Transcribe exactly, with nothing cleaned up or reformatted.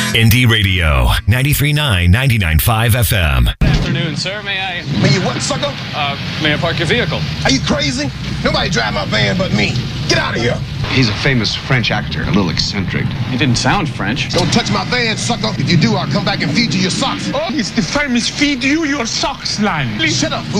Indie Radio, ninety-three point nine, ninety-nine point five F M. Good afternoon, sir. May I, May you what, sucker? uh, may I park your vehicle? Are you crazy? Nobody drive my van but me. Get out of here. He's a famous French actor, a little eccentric. You didn't sound French. Don't touch my van, sucker. If you do, I'll come back and feed you your socks. Oh, it's the famous feed you your socks line. Shut up, fool.